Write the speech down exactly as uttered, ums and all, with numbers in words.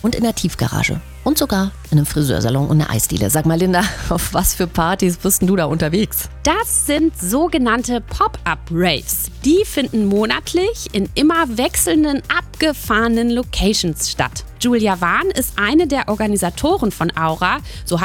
und in der Tiefgarage. Und sogar in einem Friseursalon und einer Eisdiele. Sag mal, Linda, auf was für Partys bist denn du da unterwegs? Das sind sogenannte Pop-up-Raves. Die finden monatlich in immer wechselnden, abgefahrenen Locations statt. Julia Wahn ist eine der Organisatoren von Aura, so